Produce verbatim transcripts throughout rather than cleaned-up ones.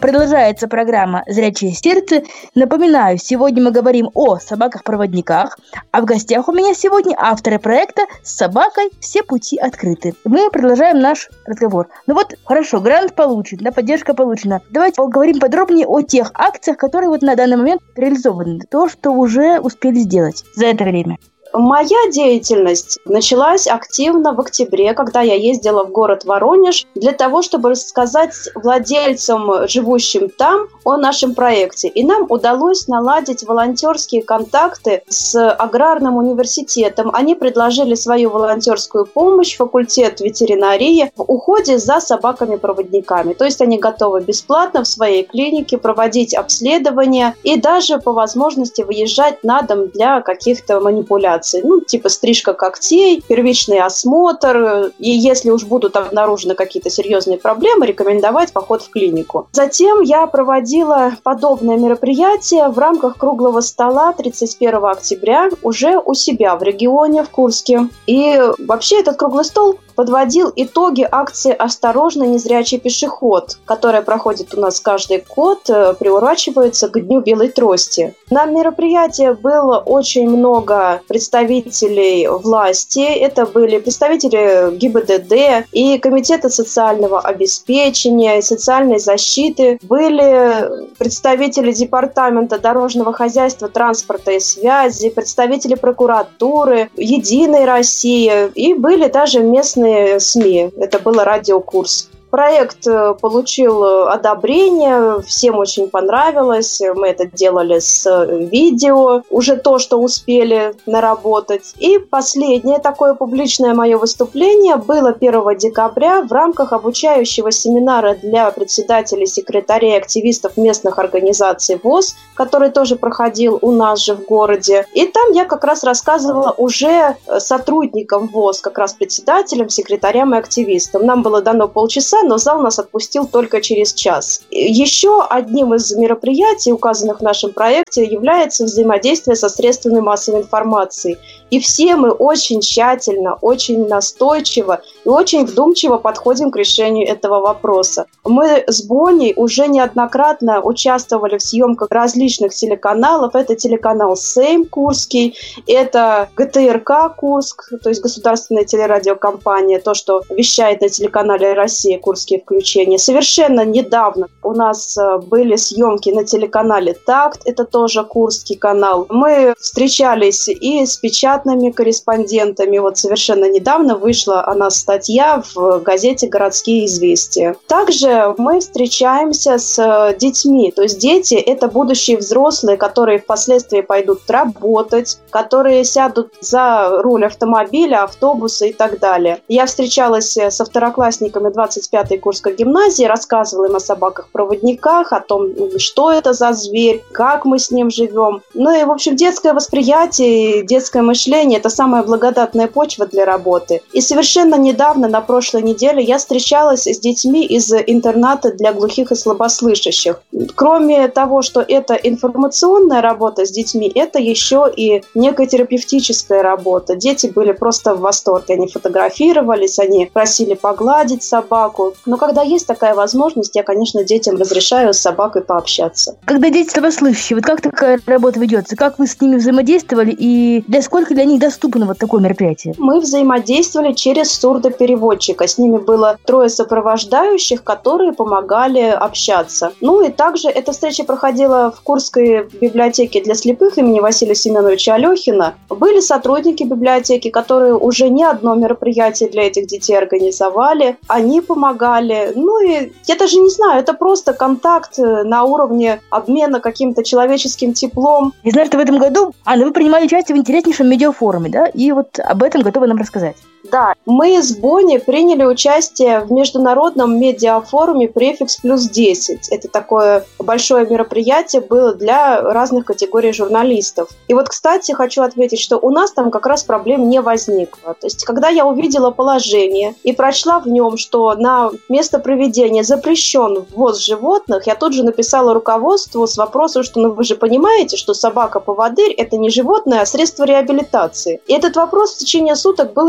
Продолжается программа «Зрячее сердце». Напоминаю, сегодня мы говорим о собаках-проводниках, а в гостях у меня сегодня авторы проекта «С собакой все пути открыты». Мы продолжаем наш разговор. Ну вот, хорошо, грант получен, да, поддержка получена. Давайте поговорим подробнее о тех акциях, которые вот на данный момент реализованы. То, что уже успели сделать за это время. Моя деятельность началась активно в октябре, когда я ездила в город Воронеж для того, чтобы рассказать владельцам, живущим там, о нашем проекте. И нам удалось наладить волонтерские контакты с аграрным университетом. Они предложили свою волонтерскую помощь, факультет ветеринарии, в уходе за собаками-проводниками. То есть они готовы бесплатно в своей клинике проводить обследования и даже по возможности выезжать на дом для каких-то манипуляций. Ну, типа стрижка когтей, первичный осмотр, и если уж будут обнаружены какие-то серьезные проблемы, рекомендовать поход в клинику. Затем я проводила подобное мероприятие в рамках круглого стола тридцать первого октября уже у себя в регионе, в Курске. И вообще этот круглый стол подводил итоги акции «Осторожно, незрячий пешеход», которая проходит у нас каждый год, приурачивается к Дню белой трости. На мероприятии было очень много представителей власти. Это были представители ГИБДД и Комитета социального обеспечения и социальной защиты. Были представители Департамента дорожного хозяйства, транспорта и связи, представители прокуратуры, Единой России и были даже местные СМИ. Это было радио Курск. Проект получил одобрение, всем очень понравилось. Мы это делали с видео, уже то, что успели наработать. И последнее такое публичное мое выступление было первого декабря в рамках обучающего семинара для председателей, секретарей, активистов местных организаций ВОС, который тоже проходил у нас же в городе. И там я как раз рассказывала уже сотрудникам ВОС, как раз председателям, секретарям и активистам. Нам было дано полчаса, но зал нас отпустил только через час. Еще одним из мероприятий, указанных в нашем проекте, является взаимодействие со средствами массовой информации. И все мы очень тщательно, очень настойчиво и очень вдумчиво подходим к решению этого вопроса. Мы с Боней уже неоднократно участвовали в съемках различных телеканалов. Это телеканал Сейм Курский, это ГТРК Курск, то есть государственная телерадиокомпания, то, что вещает на телеканале «Россия» Курские включения. Совершенно недавно у нас были съемки на телеканале «Такт», это тоже курский канал. Мы встречались и с печатными корреспондентами. Вот совершенно недавно вышла о нас статья в газете «Городские известия». Также мы встречаемся с детьми. То есть дети – это будущие взрослые, которые впоследствии пойдут работать, которые сядут за руль автомобиля, автобуса и так далее. Я встречалась со второклассниками двадцать пятой Курской гимназии, рассказывала им о собаках-проводниках, о том, что это за зверь, как мы с ним живем. Ну и, в общем, детское восприятие, детское мышление – это самая благодатная почва для работы. И совершенно недавно, на прошлой неделе, я встречалась с детьми из интерната для глухих и слабослышащих. Кроме того, что это информационная работа с детьми, это еще и некая терапевтическая работа. Дети были просто в восторге. Они фотографировались, они просили погладить собаку. Но когда есть такая возможность, я, конечно, детям разрешаю с собакой пообщаться. Когда дети слабослышащие, вот как такая работа ведется? Как вы с ними взаимодействовали и для сколько для них доступно вот такое мероприятие? Мы взаимодействовали через сурдопереводчика. С ними было трое сопровождающих, которые помогали общаться. Ну и также эта встреча проходила в Курской библиотеке для слепых имени Василия Семеновича Алехина. Были сотрудники библиотеки, которые уже не одно мероприятие для этих детей организовали. Они помогали. Ну и я даже не знаю, это просто контакт на уровне обмена каким-то человеческим теплом. Я знаю, что в этом году, Анна, вы принимали участие в интереснейшем медиафоруме, да? И вот об этом готовы нам рассказать. Да, мы с Бонни приняли участие в международном медиафоруме «Префикс плюс десять». Это такое большое мероприятие было для разных категорий журналистов. И вот, кстати, хочу отметить, что у нас там как раз проблем не возникло. То есть, когда я увидела положение и прочла в нем, что на место проведения запрещен ввоз животных, я тут же написала руководству с вопросом, что ну вы же понимаете, что собака-поводырь – это не животное, а средство реабилитации. И этот вопрос в течение суток был решен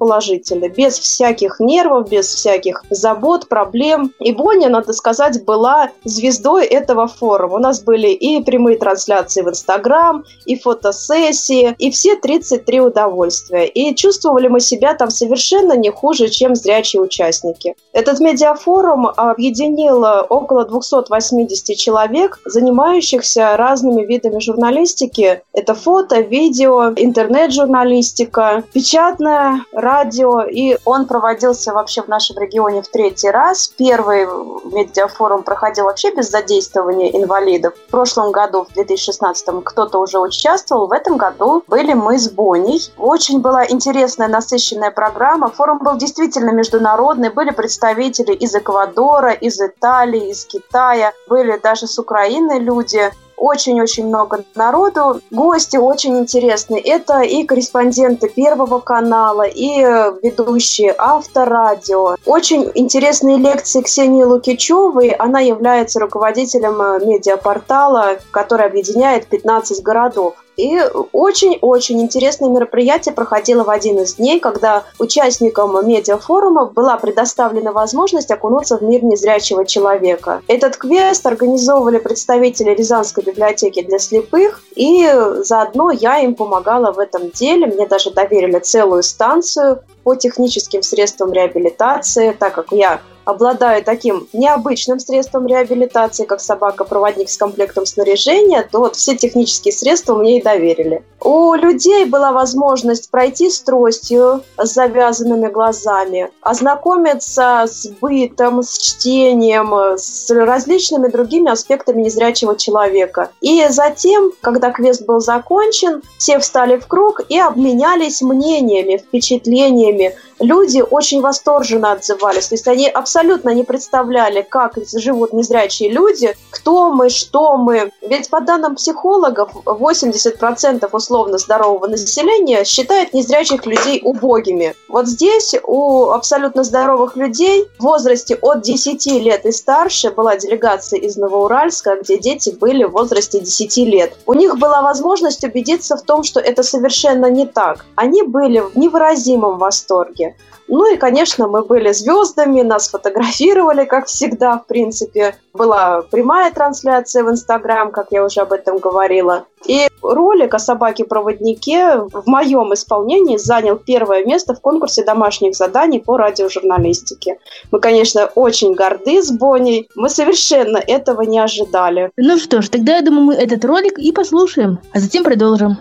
положительный, без всяких нервов, без всяких забот, проблем. И Боня, надо сказать, была звездой этого форума. У нас были и прямые трансляции в Инстаграм, и фотосессии, и все тридцать три удовольствия. И чувствовали мы себя там совершенно не хуже, чем зрячие участники. Этот медиафорум объединил около двести восемьдесят человек, занимающихся разными видами журналистики. Это фото, видео, интернет-журналистика, печатное, радио. И он проводился вообще в нашем регионе в третий раз. Первый медиафорум проходил вообще без задействования инвалидов. В прошлом году, в две тысячи шестнадцатом, кто-то уже участвовал. В этом году были мы с Боней. Очень была интересная, насыщенная программа. Форум был действительно международный. Были представители из Эквадора, из Италии, из Китая. Были даже с Украины люди. Очень-очень много народу. Гости очень интересные. Это и корреспонденты Первого канала, и ведущие Авторадио. Очень интересные лекции Ксении Лукичевой. Она является руководителем медиапортала, который объединяет пятнадцать городов. И очень-очень интересное мероприятие проходило в один из дней, когда участникам медиафорума была предоставлена возможность окунуться в мир незрячего человека. Этот квест организовывали представители Рязанской библиотеки для слепых, и заодно я им помогала в этом деле. Мне даже доверили целую станцию по техническим средствам реабилитации, так как я обладаю таким необычным средством реабилитации, как собака-проводник с комплектом снаряжения, то вот все технические средства мне и доверили. У людей была возможность пройти с тростью с завязанными глазами, ознакомиться с бытом, с чтением, с различными другими аспектами незрячего человека. И затем, когда квест был закончен, все встали в круг и обменялись мнениями, впечатлениями. Люди очень восторженно отзывались, то есть они абсолютно не представляли, как живут незрячие люди, кто мы, что мы. Ведь по данным психологов, восемьдесят процентов условно здорового населения считает незрячих людей убогими. Вот здесь у абсолютно здоровых людей в возрасте от десяти лет и старше была делегация из Новоуральска, где дети были в возрасте десяти лет. У них была возможность убедиться в том, что это совершенно не так. Они были в невыразимом восторге. Ну и, конечно, мы были звездами, нас фотографировали, как всегда, в принципе. Была прямая трансляция в Инстаграм, как я уже об этом говорила. И ролик о собаке-проводнике в моем исполнении занял первое место в конкурсе домашних заданий по радиожурналистике. Мы, конечно, очень горды с Боней. Мы совершенно этого не ожидали. Ну что ж, тогда, я думаю, мы этот ролик и послушаем, а затем продолжим.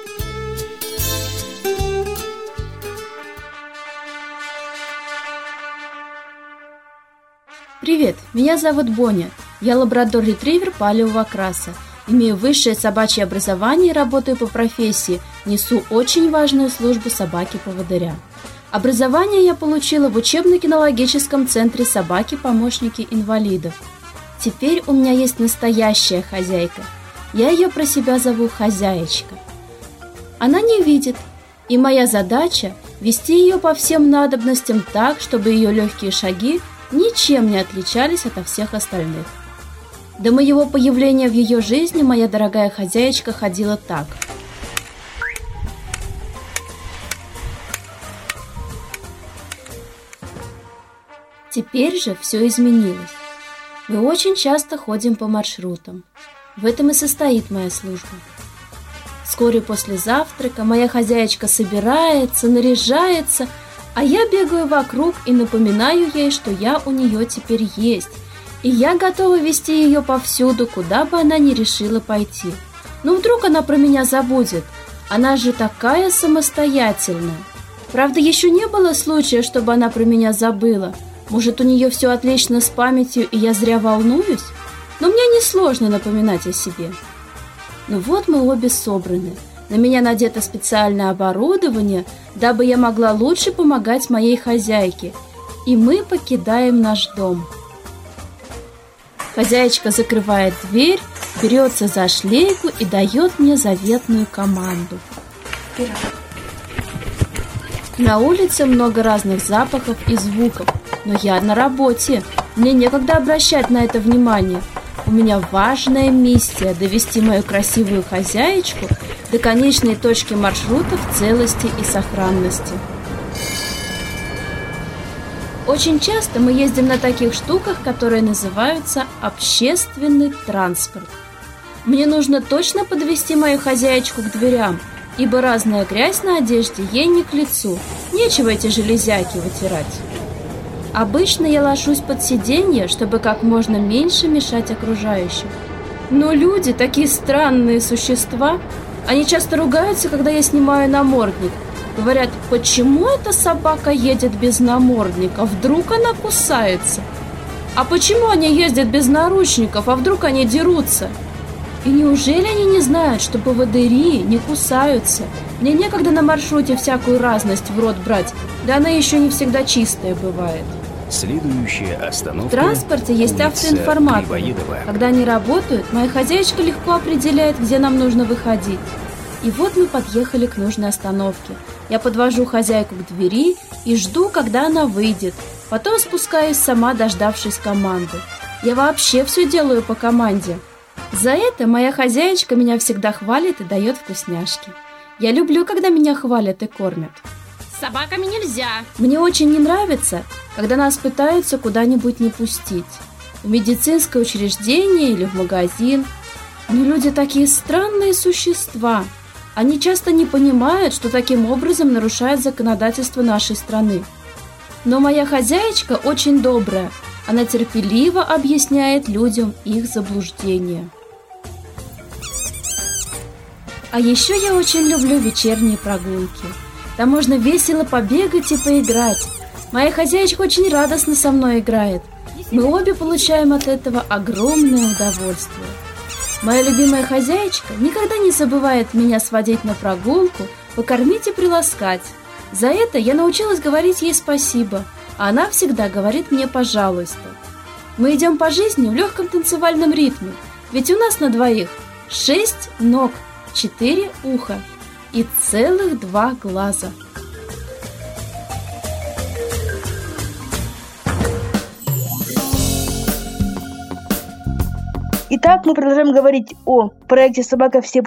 Привет, меня зовут Боня. Я лабрадор-ретривер палевого окраса. Имею высшее собачье образование и работаю по профессии. Несу очень важную службу собаки-поводыря. Образование я получила в учебно-кинологическом центре «Собаки-помощники инвалидов». Теперь у меня есть настоящая хозяйка. Я ее про себя зову Хозяечка. Она не видит, и моя задача – вести ее по всем надобностям так, чтобы ее легкие шаги ничем не отличались от всех остальных. До моего появления в ее жизни моя дорогая хозяечка ходила так. Теперь же все изменилось. Мы очень часто ходим по маршрутам. В этом и состоит моя служба. Вскоре после завтрака моя хозяечка собирается, наряжается, а я бегаю вокруг и напоминаю ей, что я у нее теперь есть, и я готова вести ее повсюду, куда бы она ни решила пойти. Но вдруг она про меня забудет, она же такая самостоятельная. Правда, еще не было случая, чтобы она про меня забыла. Может, у нее все отлично с памятью, и я зря волнуюсь? Но мне несложно напоминать о себе. Ну вот мы обе собраны. На меня надето специальное оборудование, дабы я могла лучше помогать моей хозяйке. И мы покидаем наш дом. Хозяечка закрывает дверь, берется за шлейку и дает мне заветную команду. На улице много разных запахов и звуков, но я на работе. Мне некогда обращать на это внимание. У меня важная миссия – довести мою красивую хозяечку до конечной точки маршрута в целости и сохранности. Очень часто мы ездим на таких штуках, которые называются общественный транспорт. Мне нужно точно подвести мою хозяечку к дверям, ибо разная грязь на одежде ей не к лицу, нечего эти железяки вытирать. Обычно я ложусь под сиденье, чтобы как можно меньше мешать окружающим. Но люди такие странные существа, они часто ругаются, когда я снимаю намордник. Говорят, почему эта собака едет без намордника, вдруг она кусается? А почему они ездят без наручников, а вдруг они дерутся? И неужели они не знают, что поводыри не кусаются? Мне некогда на маршруте всякую разность в рот брать, да она еще не всегда чистая бывает. Следующая остановка. В транспорте есть автоинформаторы. Когда они работают, моя хозяйка легко определяет, где нам нужно выходить. И вот мы подъехали к нужной остановке. Я подвожу хозяйку к двери и жду, когда она выйдет. Потом спускаюсь сама, дождавшись команды. Я вообще все делаю по команде. За это моя хозяечка меня всегда хвалит и дает вкусняшки. Я люблю, когда меня хвалят и кормят. С собаками нельзя. Мне очень не нравится, когда нас пытаются куда-нибудь не пустить. В медицинское учреждение или в магазин. Но люди такие странные существа. Они часто не понимают, что таким образом нарушают законодательство нашей страны. Но моя хозяечка очень добрая. Она терпеливо объясняет людям их заблуждения. А еще я очень люблю вечерние прогулки. Там можно весело побегать и поиграть. Моя хозяечка очень радостно со мной играет. Мы обе получаем от этого огромное удовольствие. Моя любимая хозяечка никогда не забывает меня сводить на прогулку, покормить и приласкать. За это я научилась говорить ей спасибо, а она всегда говорит мне «пожалуйста». Мы идем по жизни в легком танцевальном ритме, ведь у нас на двоих шесть ног, четыре уха и целых два глаза. Итак, мы продолжаем говорить о проекте «Собака все